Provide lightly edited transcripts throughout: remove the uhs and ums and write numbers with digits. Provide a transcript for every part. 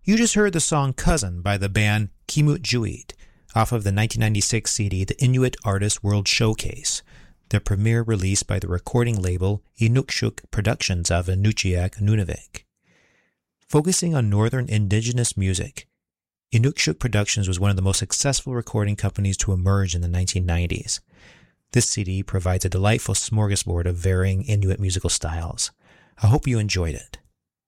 You just heard the song Cousin by the band Kimut Juit off of the 1996 CD The Inuit Artist World Showcase, their premiere release by the recording label Inukshuk Productions of Inupiaq, Nunavik. Focusing on northern indigenous music, Inukshuk Productions was one of the most successful recording companies to emerge in the 1990s. This CD provides a delightful smorgasbord of varying Inuit musical styles. I hope you enjoyed it.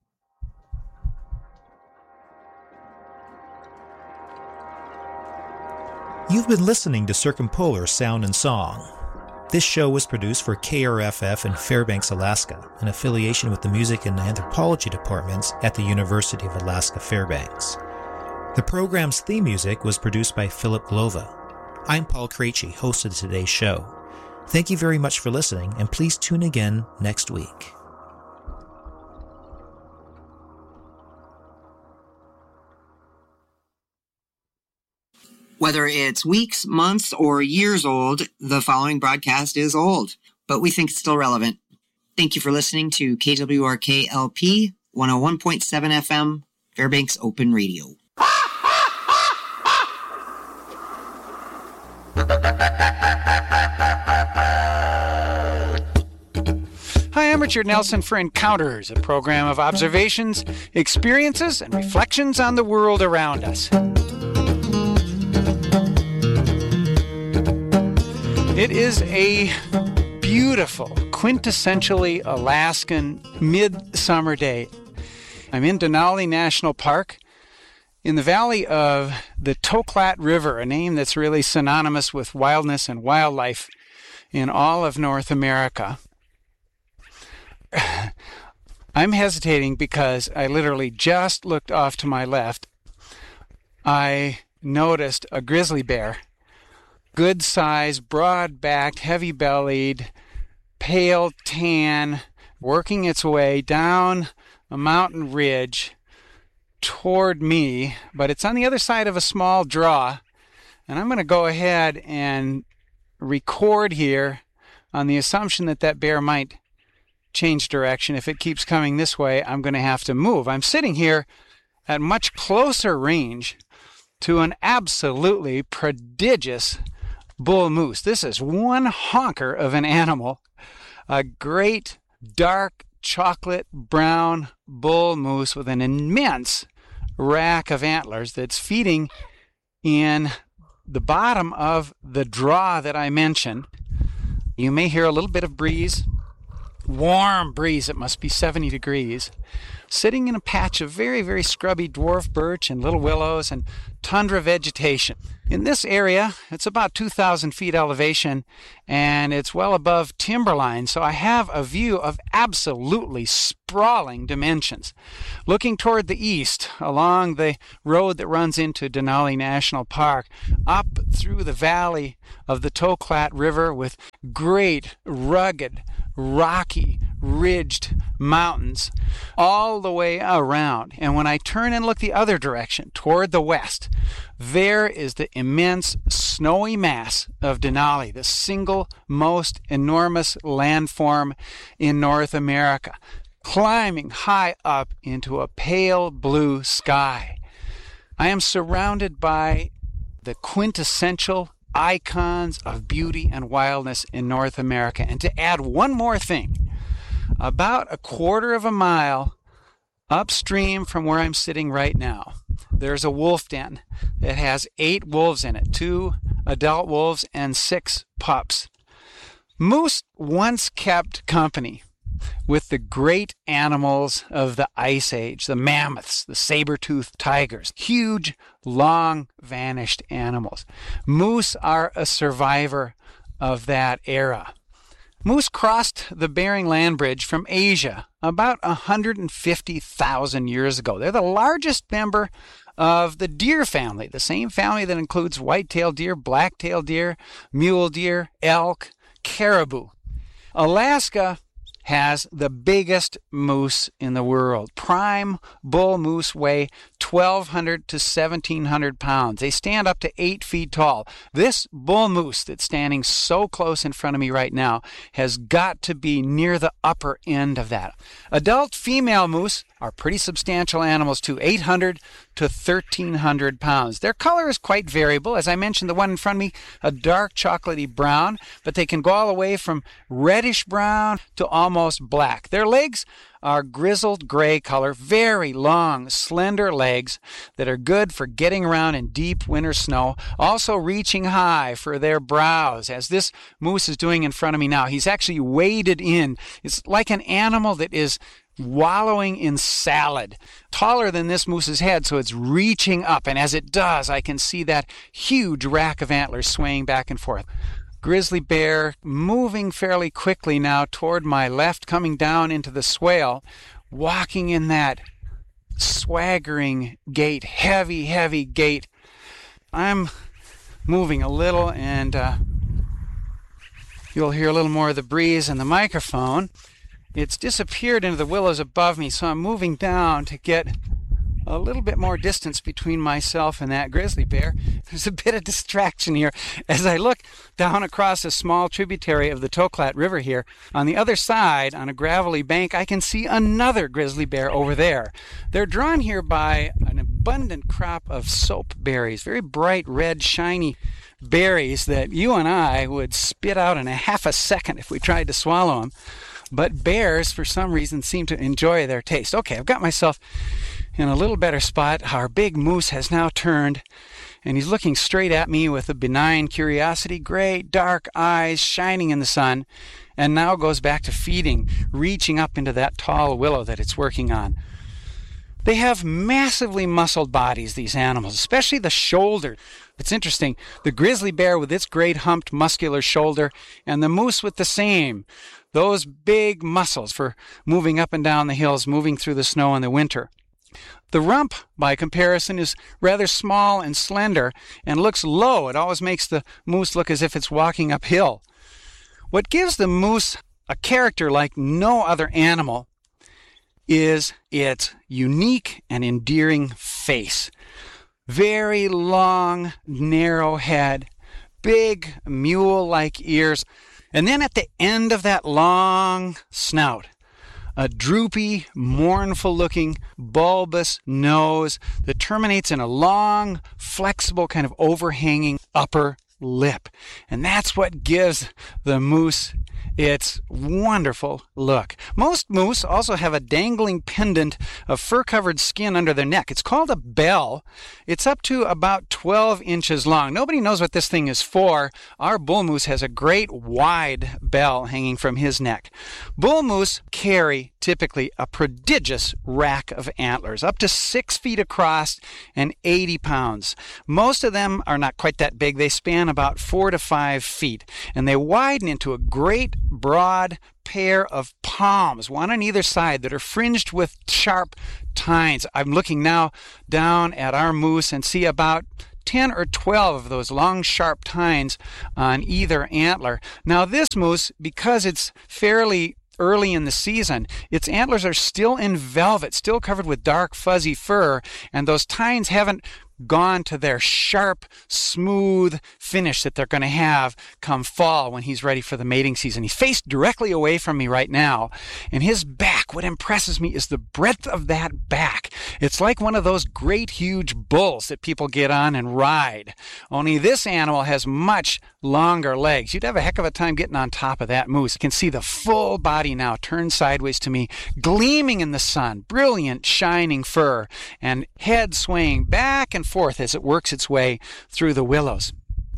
You've been listening to Circumpolar Sound and Song. This show was produced for KRFF in Fairbanks, Alaska, in affiliation with the Music and Anthropology departments at the University of Alaska Fairbanks. The program's theme music was produced by Philip Glova. I'm Paul Krejci, host of today's show. Thank you very much for listening, and please tune again next week. Whether it's weeks, months, or years old, the following broadcast is old, but we think it's still relevant. Thank you for listening to KWRK-LP 101.7 FM, Fairbanks Open Radio. Hi, I'm Richard Nelson for Encounters, a program of observations, experiences, and reflections on the world around us. It is a beautiful, quintessentially Alaskan midsummer day. I'm in Denali National Park in the valley of the Toklat River, a name that's really synonymous with wildness and wildlife in all of North America. I'm hesitating because I literally just looked off to my left. I noticed a grizzly bear. Good size, broad-backed, heavy-bellied, pale tan, working its way down a mountain ridge toward me, but it's on the other side of a small draw. And I'm going to go ahead and record here on the assumption that that bear might change direction. If it keeps coming this way, I'm going to have to move. I'm sitting here at much closer range to an absolutely prodigious bull moose. This is one honker of an animal, a great dark chocolate brown bull moose with an immense rack of antlers that's feeding in the bottom of the draw that I mentioned. You may hear a little bit of breeze, warm breeze. It must be 70 degrees. Sitting in a patch of very, very scrubby dwarf birch and little willows and tundra vegetation. In this area, it's about 2,000 feet elevation, and it's well above timberline, so I have a view of absolutely sprawling dimensions. Looking toward the east, along the road that runs into Denali National Park, up through the valley of the Toklat River with great, rugged, rocky, ridged mountains all the way around. And when I turn and look the other direction, toward the west, there is the immense snowy mass of Denali, the single most enormous landform in North America, climbing high up into a pale blue sky. I am surrounded by the quintessential icons of beauty and wildness in North America. And to add one more thing, about a quarter of a mile upstream from where I'm sitting right now, there's a wolf den that has 8 wolves in it, 2 adult wolves and 6 pups. Moose once kept company with the great animals of the Ice Age, the mammoths, the saber-toothed tigers, huge, long, vanished animals. Moose are a survivor of that era. Moose crossed the Bering Land Bridge from Asia about 150,000 years ago. They're the largest member of the deer family, the same family that includes white-tailed deer, black-tailed deer, mule deer, elk, caribou. Alaska has the biggest moose in the world. Prime bull moose weigh 1,200 to 1,700 pounds. They stand up to 8 feet tall. This bull moose that's standing so close in front of me right now has got to be near the upper end of that. Adult female moose are pretty substantial animals too, 800 to 1,300 pounds. Their color is quite variable. As I mentioned, the one in front of me, a dark chocolatey brown, but they can go all the way from reddish brown to almost black. Their legs are grizzled gray color, very long, slender legs that are good for getting around in deep winter snow, also reaching high for their brows, as this moose is doing in front of me now. He's actually waded in. It's like an animal that is wallowing in salad, taller than this moose's head, so it's reaching up, and as it does, I can see that huge rack of antlers swaying back and forth. Grizzly bear moving fairly quickly now toward my left, coming down into the swale, walking in that swaggering gait, heavy gait. I'm moving a little, and you'll hear a little more of the breeze and the microphone. It's disappeared into the willows above me, so I'm moving down to get a little bit more distance between myself and that grizzly bear. There's a bit of distraction here as I look down across a small tributary of the Toklat River here. On the other side, on a gravelly bank, I can see another grizzly bear over there. They're drawn here by an abundant crop of soap berries, very bright red, shiny berries that you and I would spit out in a half a second if we tried to swallow them. But bears, for some reason, seem to enjoy their taste. Okay, I've got myself in a little better spot. Our big moose has now turned, and he's looking straight at me with a benign curiosity, great dark eyes shining in the sun, and now goes back to feeding, reaching up into that tall willow that it's working on. They have massively muscled bodies, these animals, especially the shoulder. It's interesting, the grizzly bear with its great humped muscular shoulder, and the moose with the same. Those big muscles for moving up and down the hills, moving through the snow in the winter. The rump, by comparison, is rather small and slender and looks low. It always makes the moose look as if it's walking uphill. What gives the moose a character like no other animal is its unique and endearing face. Very long, narrow head, big mule-like ears, and then at the end of that long snout, a droopy, mournful-looking, bulbous nose that terminates in a long, flexible, kind of overhanging upper lip. And that's what gives the moose its wonderful look. Most moose also have a dangling pendant of fur-covered skin under their neck. It's called a bell. It's up to about 12 inches long. Nobody knows what this thing is for. Our bull moose has a great wide bell hanging from his neck. Bull moose carry typically a prodigious rack of antlers, up to 6 feet across and 80 pounds. Most of them are not quite that big. They span about 4 to 5 feet, and they widen into a great broad pair of palms, one on either side, that are fringed with sharp tines. I'm looking now down at our moose and see about 10 or 12 of those long, sharp tines on either antler. Now, this moose, because it's fairly early in the season, its antlers are still in velvet, still covered with dark, fuzzy fur, and those tines haven't gone to their sharp, smooth finish that they're going to have come fall when he's ready for the mating season. He's faced directly away from me right now, and his back, what impresses me is the breadth of that back. It's like one of those great huge bulls that people get on and ride, only this animal has much longer legs. You'd have a heck of a time getting on top of that moose. You can see the full body now turned sideways to me, gleaming in the sun, brilliant shining fur, and head swaying back and forth as it works its way through the willows.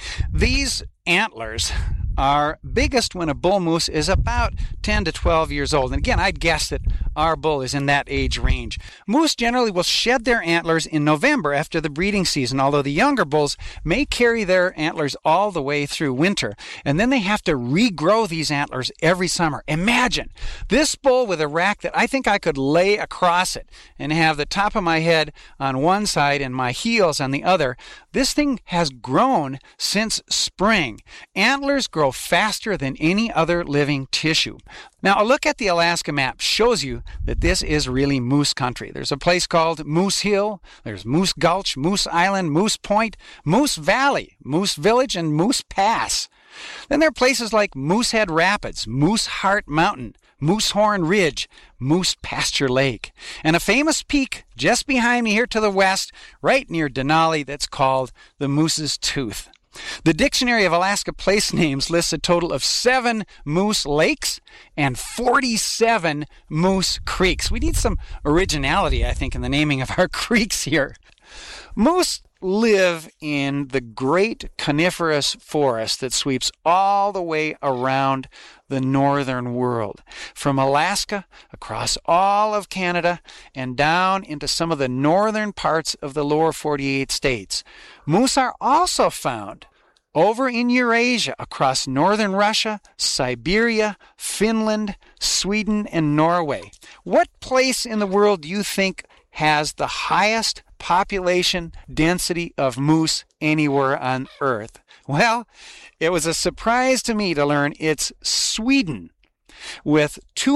These antlers are biggest when a bull moose is about 10 to 12 years old. And again, I'd guess that our bull is in that age range. Moose generally will shed their antlers in November after the breeding season, although the younger bulls may carry their antlers all the way through winter. And then they have to regrow these antlers every summer. Imagine this bull with a rack that I think I could lay across it and have the top of my head on one side and my heels on the other. This thing has grown since spring. Antlers grow faster than any other living tissue. Now, a look at the Alaska map shows you that this is really moose country. There's a place called Moose Hill, there's Moose Gulch, Moose Island, Moose Point, Moose Valley, Moose Village, and Moose Pass. Then there are places like Moosehead Rapids, Moose Heart Mountain, Moosehorn Ridge, Moose Pasture Lake, and a famous peak just behind me here to the west, right near Denali, that's called the Moose's Tooth. The Dictionary of Alaska Place Names lists a total of 7 moose lakes and 47 moose creeks. We need some originality, I think, in the naming of our creeks here. Moose live in the great coniferous forest that sweeps all the way around the northern world, from Alaska across all of Canada and down into some of the northern parts of the lower 48 states. Moose are also found over in Eurasia, across northern Russia, Siberia, Finland, Sweden, and Norway. What place in the world do you think has the highest population density of moose anywhere on Earth? Well, it was a surprise to me to learn it's Sweden, with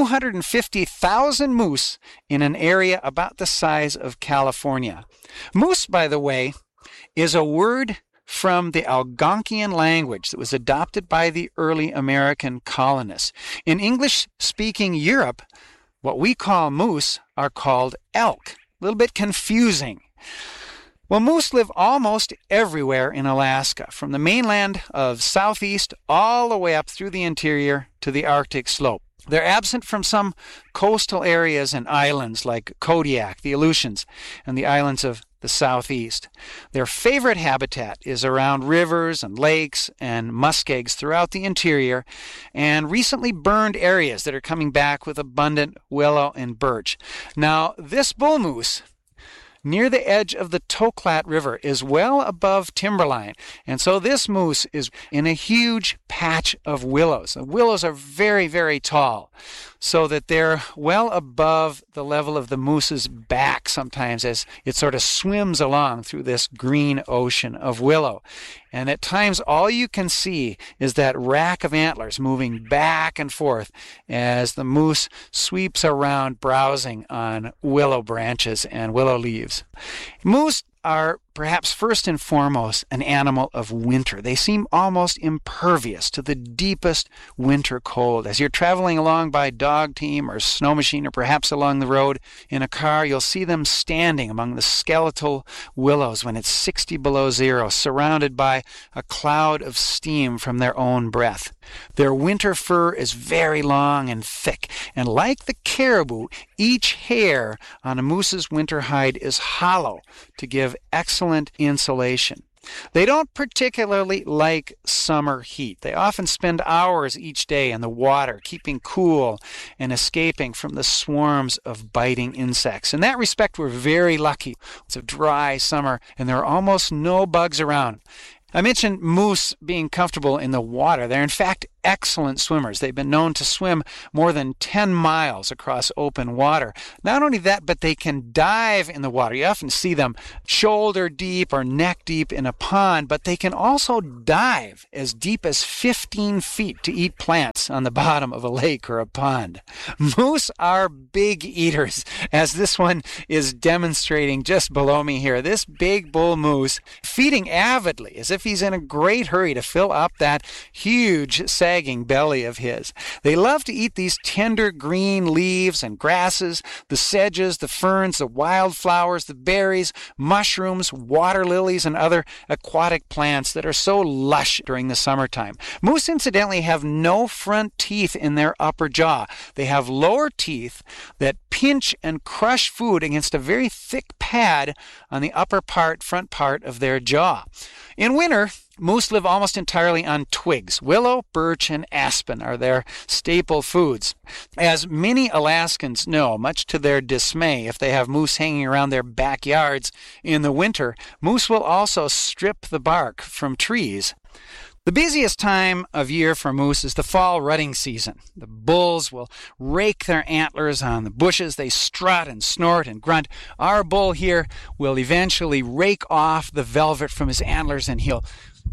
250,000 moose in an area about the size of California. Moose, by the way, is a word from the Algonquian language that was adopted by the early American colonists. In English-speaking Europe, what we call moose are called elk. A little bit confusing. Well, moose live almost everywhere in Alaska, from the mainland of southeast all the way up through the interior to the Arctic slope. They're absent from some coastal areas and islands like Kodiak, the Aleutians, and the islands of the southeast. Their favorite habitat is around rivers and lakes and muskegs throughout the interior, and recently burned areas that are coming back with abundant willow and birch. Now, this bull moose near the edge of the Toklat River is well above timberline, and so this moose is in a huge patch of willows. The willows are very, very tall, so that they're well above the level of the moose's back sometimes as it sort of swims along through this green ocean of willow. And at times all you can see is that rack of antlers moving back and forth as the moose sweeps around browsing on willow branches and willow leaves. Moose are perhaps first and foremost an animal of winter. They seem almost impervious to the deepest winter cold. As you're traveling along by dog team or snow machine or perhaps along the road in a car, you'll see them standing among the skeletal willows when it's 60 below zero, surrounded by a cloud of steam from their own breath. Their winter fur is very long and thick, and like the caribou, each hair on a moose's winter hide is hollow to give excellent insulation. They don't particularly like summer heat. They often spend hours each day in the water, keeping cool and escaping from the swarms of biting insects. In that respect, we're very lucky. It's a dry summer, and there are almost no bugs around. I mentioned moose being comfortable in the water. They're in fact excellent swimmers. They've been known to swim more than 10 miles across open water. Not only that, but they can dive in the water. You often see them shoulder deep or neck deep in a pond, but they can also dive as deep as 15 feet to eat plants on the bottom of a lake or a pond. Moose are big eaters, as this one is demonstrating just below me here. This big bull moose feeding avidly as if he's in a great hurry to fill up that huge sagging belly of his. They love to eat these tender green leaves and grasses, the sedges, the ferns, the wildflowers, the berries, mushrooms, water lilies, and other aquatic plants that are so lush during the summertime. Moose, incidentally, have no front teeth in their upper jaw. They have lower teeth that pinch and crush food against a very thick pad on the front part of their jaw. In winter, moose live almost entirely on twigs. Willow, birch, and aspen are their staple foods. As many Alaskans know, much to their dismay, if they have moose hanging around their backyards in the winter, moose will also strip the bark from trees. The busiest time of year for moose is the fall rutting season. The bulls will rake their antlers on the bushes. They strut and snort and grunt. Our bull here will eventually rake off the velvet from his antlers, and he'll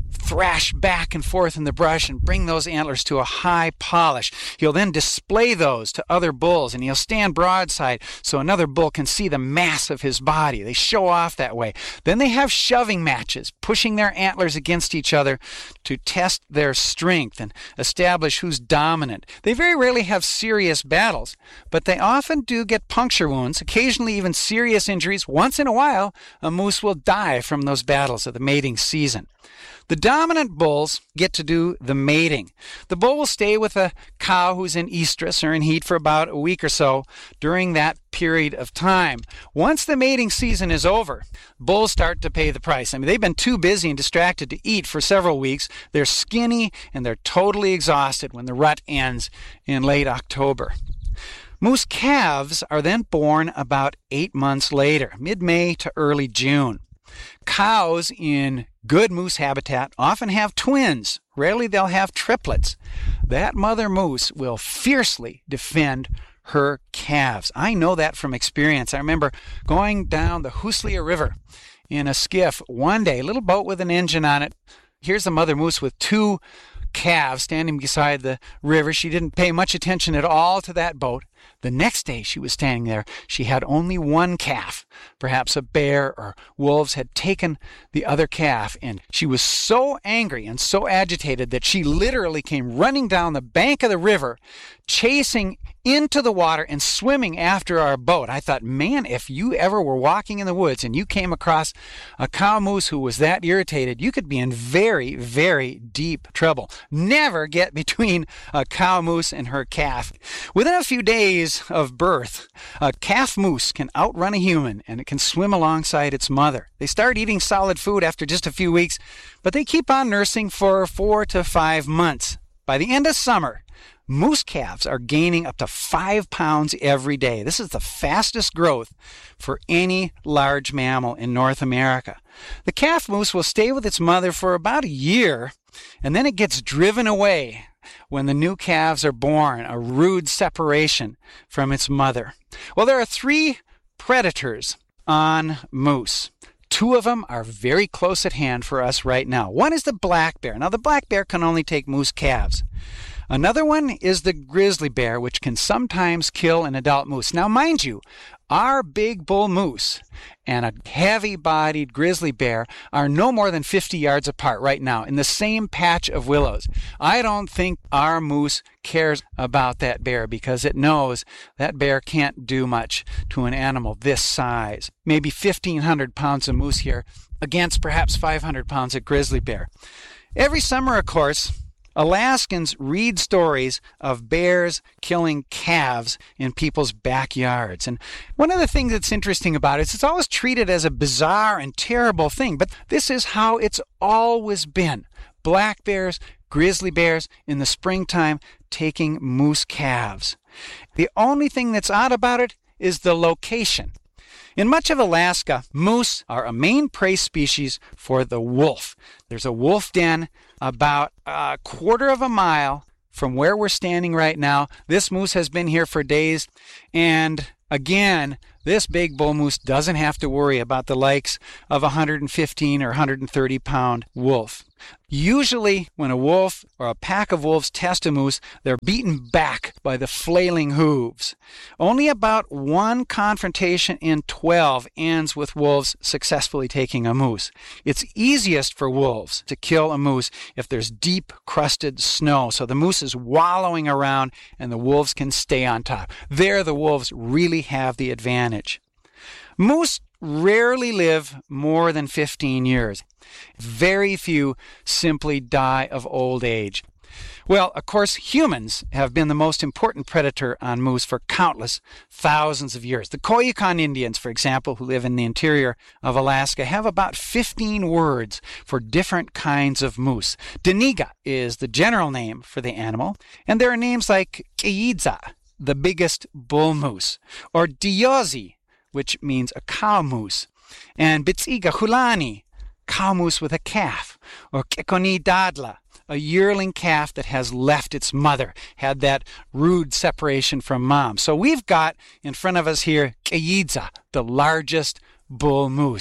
thrash back and forth in the brush and bring those antlers to a high polish. He'll then display those to other bulls, and he'll stand broadside so another bull can see the mass of his body. They show off that way. Then they have shoving matches, pushing their antlers against each other to test their strength and establish who's dominant. They very rarely have serious battles, but they often do get puncture wounds, occasionally even serious injuries. Once in a while, a moose will die from those battles of the mating season. The dominant bulls get to do the mating. The bull will stay with a cow who's in estrus or in heat for about a week or so during that period of time. Once the mating season is over, bulls start to pay the price. I mean, they've been too busy and distracted to eat for several weeks. They're skinny and they're totally exhausted when the rut ends in late October. Moose calves are then born about 8 months later, mid-May to early June. Cows in good moose habitat often have twins. Rarely they'll have triplets. That mother moose will fiercely defend her calves. I know that from experience. I remember going down the Huslia River in a skiff one day, a little boat with an engine on it. Here's the mother moose with 2 calves standing beside the river. She didn't pay much attention at all to that boat. The next day she was standing there, she had only 1 calf. Perhaps a bear or wolves had taken the other calf, and she was so angry and so agitated that she literally came running down the bank of the river, chasing into the water and swimming after our boat. I thought, man, if you ever were walking in the woods and you came across a cow moose who was that irritated, you could be in very, very deep trouble. Never get between a cow moose and her calf. Within a few days of birth, a calf moose can outrun a human, and it can swim alongside its mother. They start eating solid food after just a few weeks, but they keep on nursing for 4 to 5 months. By the end of summer, moose calves are gaining up to 5 pounds every day. This is the fastest growth for any large mammal in North America. The calf moose will stay with its mother for about a year, and then it gets driven away when the new calves are born, a rude separation from its mother. Well, there are 3 predators on moose. 2 of them are very close at hand for us right now. One is the black bear. Now, the black bear can only take moose calves. Another one is the grizzly bear, which can sometimes kill an adult moose. Now, mind you, our big bull moose and a heavy-bodied grizzly bear are no more than 50 yards apart right now in the same patch of willows. I don't think our moose cares about that bear because it knows that bear can't do much to an animal this size. Maybe 1,500 pounds of moose here against perhaps 500 pounds of grizzly bear. Every summer, of course, Alaskans read stories of bears killing calves in people's backyards. And one of the things that's interesting about it is it's always treated as a bizarre and terrible thing, but this is how it's always been. Black bears, grizzly bears in the springtime taking moose calves. The only thing that's odd about it is the location. In much of Alaska, moose are a main prey species for the wolf. There's a wolf den about a quarter of a mile from where we're standing right now. This moose has been here for days, and again, this big bull moose doesn't have to worry about the likes of a 115 or 130 pound wolf. Usually when a wolf or a pack of wolves test a moose, they're beaten back by the flailing hooves. Only about 1 confrontation in 12 ends with wolves successfully taking a moose. It's easiest for wolves to kill a moose if there's deep crusted snow, so the moose is wallowing around and the wolves can stay on top. There the wolves really have the advantage. Moose rarely live more than 15 years. Very few simply die of old age. Well, of course, humans have been the most important predator on moose for countless thousands of years. The Koyukon Indians, for example, who live in the interior of Alaska, have about 15 words for different kinds of moose. Deniga is the general name for the animal, and there are names like Keyidza, the biggest bull moose, or Diyozi, which means a cow moose, and Bitsiga Hulani, cow moose with a calf, or Kekoni Dadla, a yearling calf that has left its mother, had that rude separation from mom. So we've got in front of us here Keyidza, the largest bull moose.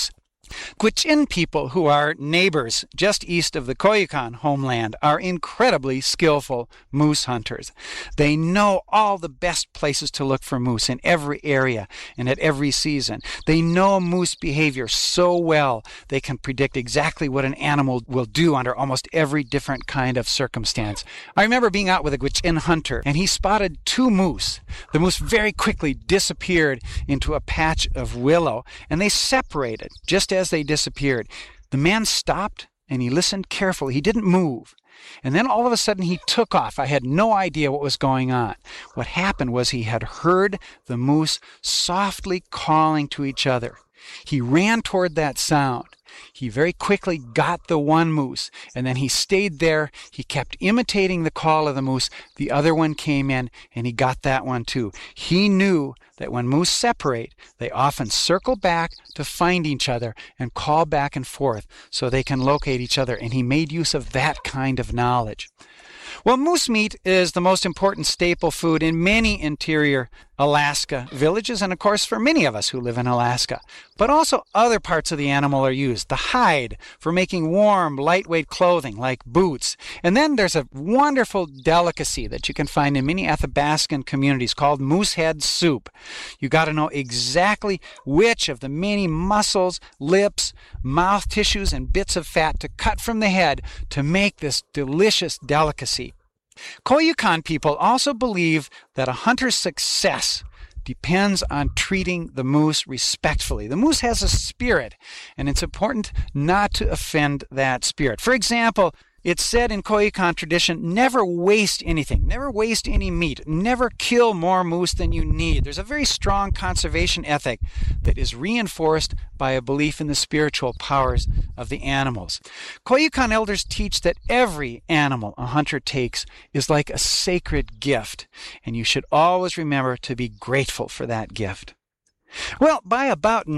Gwich'in people, who are neighbors just east of the Koyukon homeland, are incredibly skillful moose hunters. They know all the best places to look for moose in every area and at every season. They know moose behavior so well they can predict exactly what an animal will do under almost every different kind of circumstance. I remember being out with a Gwich'in hunter, and he spotted 2 moose. The moose very quickly disappeared into a patch of willow, and they separated just as they disappeared. The man stopped and he listened carefully. He didn't move. And then all of a sudden he took off. I had no idea what was going on. What happened was he had heard the moose softly calling to each other. He ran toward that sound. He very quickly got the one moose, and then he stayed there. He kept imitating the call of the moose. The other one came in, and he got that one too. He knew that when moose separate, they often circle back to find each other and call back and forth so they can locate each other, and he made use of that kind of knowledge. Well, moose meat is the most important staple food in many interior Alaska villages, and of course for many of us who live in Alaska. But also other parts of the animal are used. The hide for making warm, lightweight clothing like boots. And then there's a wonderful delicacy that you can find in many Athabascan communities called moosehead soup. You got to know exactly which of the many muscles, lips, mouth tissues, and bits of fat to cut from the head to make this delicious delicacy. Koyukon people also believe that a hunter's success depends on treating the moose respectfully. The moose has a spirit, and it's important not to offend that spirit. For example, it's said in Koyukon tradition, never waste anything, never waste any meat, never kill more moose than you need. There's a very strong conservation ethic that is reinforced by a belief in the spiritual powers of the animals. Koyukon elders teach that every animal a hunter takes is like a sacred gift, and you should always remember to be grateful for that gift. Well, by about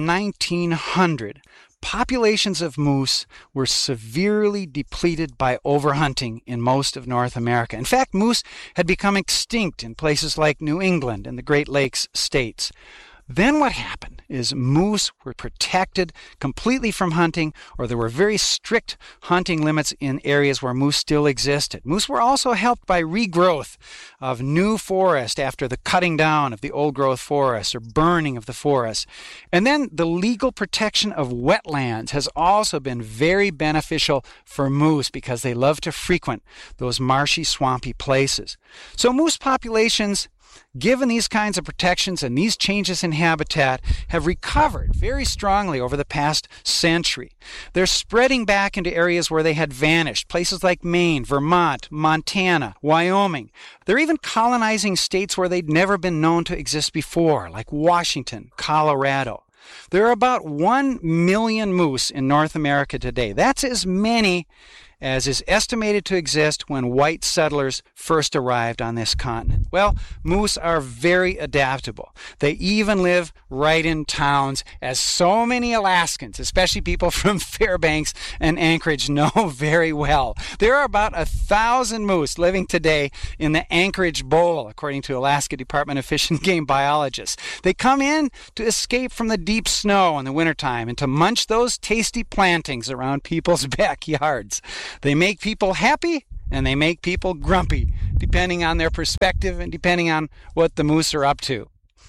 1900, populations of moose were severely depleted by overhunting in most of North America. In fact, moose had become extinct in places like New England and the Great Lakes states. Then what happened is moose were protected completely from hunting, or there were very strict hunting limits in areas where moose still existed. Moose were also helped by regrowth of new forest after the cutting down of the old growth forest or burning of the forest. And then the legal protection of wetlands has also been very beneficial for moose because they love to frequent those marshy, swampy places. So moose populations, given these kinds of protections and these changes in habitat, have recovered very strongly over the past century. They're spreading back into areas where they had vanished, places like Maine, Vermont, Montana, Wyoming. They're even colonizing states where they'd never been known to exist before, like Washington, Colorado. There are about 1 million moose in North America today. That's as many as is estimated to exist when white settlers first arrived on this continent. Well, moose are very adaptable. They even live right in towns, as so many Alaskans, especially people from Fairbanks and Anchorage, know very well. There are about 1,000 moose living today in the Anchorage Bowl, according to Alaska Department of Fish and Game biologists. They come in to escape from the deep snow in the wintertime and to munch those tasty plantings around people's backyards. They make people happy and they make people grumpy, depending on their perspective and depending on what the moose are up to.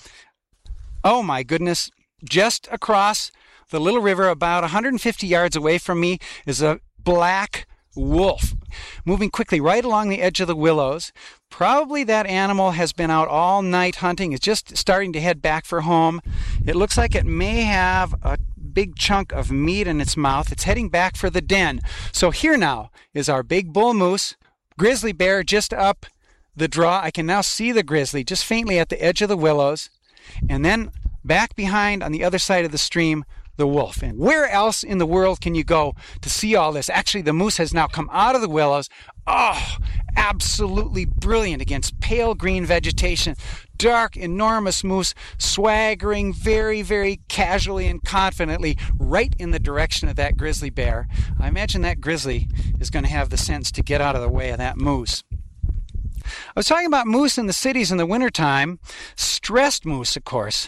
Oh my goodness, just across the little river about 150 yards away from me is a black wolf, moving quickly right along the edge of the willows. Probably that animal has been out all night hunting, is just starting to head back for home. It looks like it may have a big chunk of meat in its mouth. It's heading back for the den. So here now is our big bull moose, grizzly bear just up the draw. I can now see the grizzly just faintly at the edge of the willows. And then back behind on the other side of the stream, the wolf. And where else in the world can you go to see all this? Actually, the moose has now come out of the willows. Oh, absolutely brilliant against pale green vegetation. Dark, enormous moose swaggering very, very casually and confidently right in the direction of that grizzly bear. I imagine that grizzly is going to have the sense to get out of the way of that moose. I was talking about moose in the cities in the wintertime. Stressed moose, of course,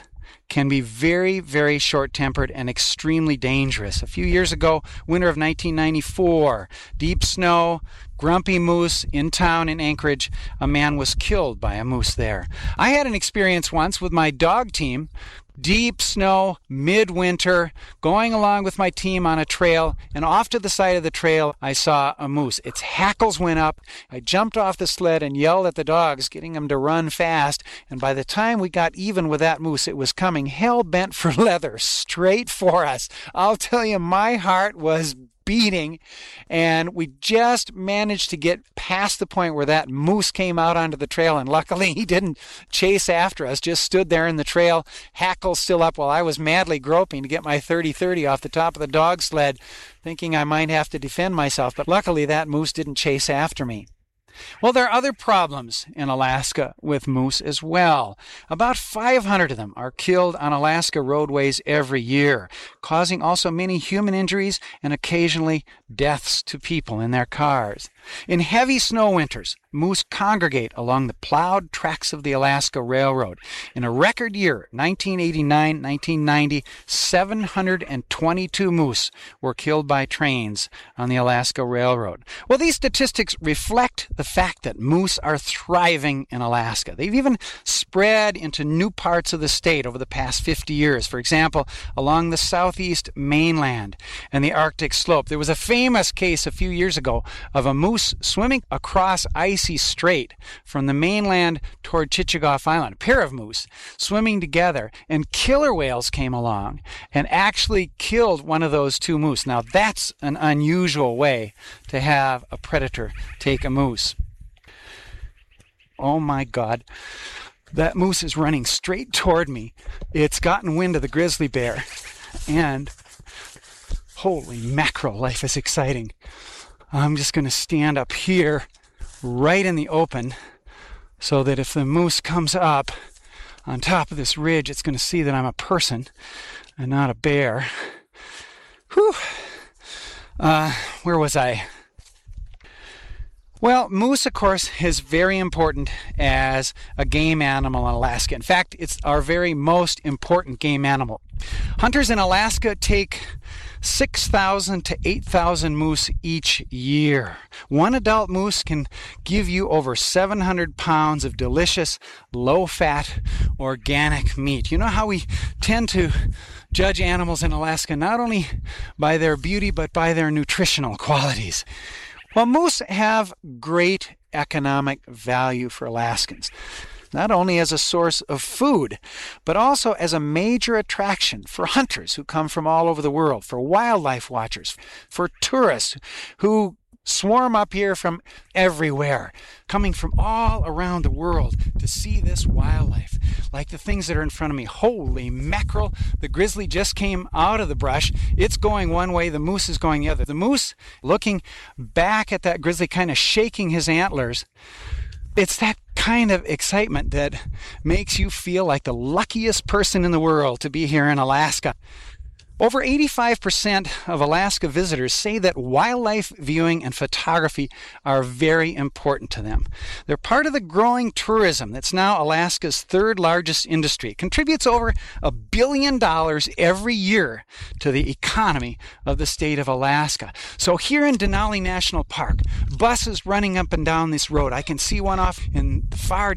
can be very, very short-tempered and extremely dangerous. A few years ago, winter of 1994, deep snow, grumpy moose in town in Anchorage. A man was killed by a moose there. I had an experience once with my dog team. Deep snow, midwinter, going along with my team on a trail, and off to the side of the trail, I saw a moose. Its hackles went up. I jumped off the sled and yelled at the dogs, getting them to run fast, and by the time we got even with that moose, it was coming hell-bent for leather, straight for us. I'll tell you, my heart was beating, and we just managed to get past the point where that moose came out onto the trail, and luckily he didn't chase after us, just stood there in the trail, hackles still up, while I was madly groping to get my 30-30 off the top of the dog sled, thinking I might have to defend myself, but luckily that moose didn't chase after me. Well, there are other problems in Alaska with moose as well. About 500 of them are killed on Alaska roadways every year, causing also many human injuries and occasionally deaths to people in their cars. In heavy snow winters, moose congregate along the plowed tracks of the Alaska Railroad. In a record year, 1989-1990, 722 moose were killed by trains on the Alaska Railroad. Well, these statistics reflect the fact that moose are thriving in Alaska. They've even spread into new parts of the state over the past 50 years. For example, along the southeast mainland and the Arctic slope. There was a famous case a few years ago of a moose swimming across Icy Strait from the mainland toward Chichagof Island. A pair of moose swimming together, and killer whales came along and actually killed one of those two moose. Now that's an unusual way to have a predator take a moose. Oh my God. That moose is running straight toward me. It's gotten wind of the grizzly bear, and holy mackerel, life is exciting. I'm just going to stand up here right in the open so that if the moose comes up on top of this ridge, it's going to see that I'm a person and not a bear. Whew. Where was I? Well, moose, of course, is very important as a game animal in Alaska. In fact, it's our very most important game animal. Hunters in Alaska take 6,000 to 8,000 moose each year. One adult moose can give you over 700 pounds of delicious, low-fat, organic meat. You know how we tend to judge animals in Alaska not only by their beauty, but by their nutritional qualities. Well, moose have great economic value for Alaskans, not only as a source of food, but also as a major attraction for hunters who come from all over the world, for wildlife watchers, for tourists who swarm up here from everywhere, coming from all around the world to see this wildlife, like the things that are in front of me. Holy mackerel, the grizzly just came out of the brush. It's going one way, the moose is going the other. The moose looking back at that grizzly, kind of shaking his antlers. It's that kind of excitement that makes you feel like the luckiest person in the world to be here in Alaska. Over 85% of Alaska visitors say that wildlife viewing and photography are very important to them. They're part of the growing tourism that's now Alaska's third largest industry. It contributes over $1 billion every year to the economy of the state of Alaska. So here in Denali National Park, buses running up and down this road. I can see one off in the far